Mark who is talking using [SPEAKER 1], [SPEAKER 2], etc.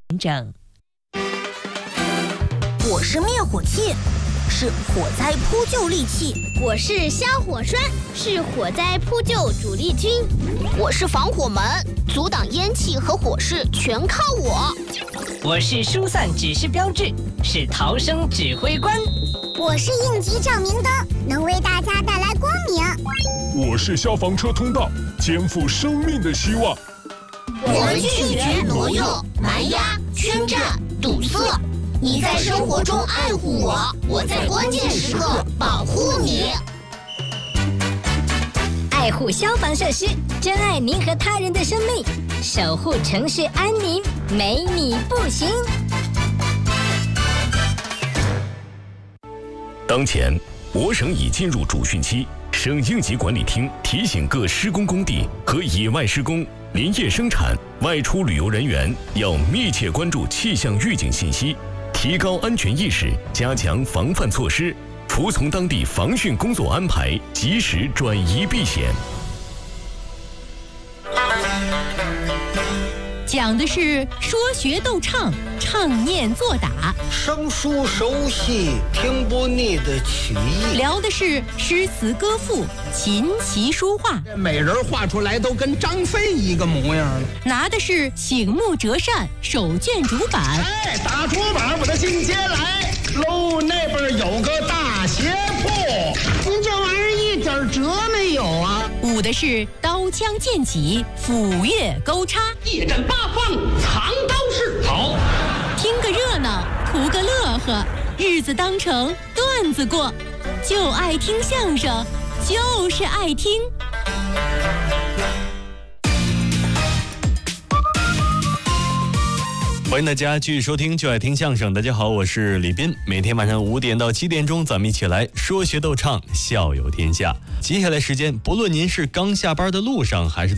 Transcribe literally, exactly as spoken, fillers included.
[SPEAKER 1] 整。
[SPEAKER 2] 我是灭火器，是火灾扑救利器。
[SPEAKER 3] 我是消火栓，是火灾扑救主力军。
[SPEAKER 4] 我是防火门，阻挡烟气和火势全靠我。
[SPEAKER 5] 我是疏散指示标志，是逃生指挥官。
[SPEAKER 6] 我是应急照明灯，能为大家带来光明。
[SPEAKER 7] 我是消防车通道，肩负生命的希望。
[SPEAKER 2] 我们拒绝挪用、蛮压、圈占、堵塞。你在生活中爱护我，我在关键时刻保护你。
[SPEAKER 8] 爱护消防设施，珍爱您和他人的生命，守护城市安宁，没你不行。
[SPEAKER 9] 当前，我省已进入主汛期，省应急管理厅提醒各施工工地和野外施工、林业生产、外出旅游人员要密切关注气象预警信息，提高安全意识，加强防范措施，服从当地防汛工作安排，及时转移避险。
[SPEAKER 1] 讲的是说学逗唱，唱念做打，
[SPEAKER 10] 生疏熟悉，听不腻的曲艺。
[SPEAKER 1] 聊的是诗词歌赋，琴棋书画，
[SPEAKER 10] 美人画出来都跟张飞一个模样了。
[SPEAKER 1] 拿的是醒目折扇，手卷竹板。
[SPEAKER 10] 哎，打竹板我的进阶来喽，那边有个大鞋铺，您这玩意儿一点辙没有啊！
[SPEAKER 1] 舞的是刀枪剑戟，斧钺钩叉，
[SPEAKER 11] 夜战八方，藏刀式。好，
[SPEAKER 1] 听个热闹，图个乐呵，日子当成段子过，就爱听相声，就是爱听。
[SPEAKER 12] 欢迎大家继续收听就爱听相声。大家好，我是李斌，每天晚上五点到七点钟，咱们一起来说学逗唱，笑有天下。接下来时间，不论您是刚下班的路上，还是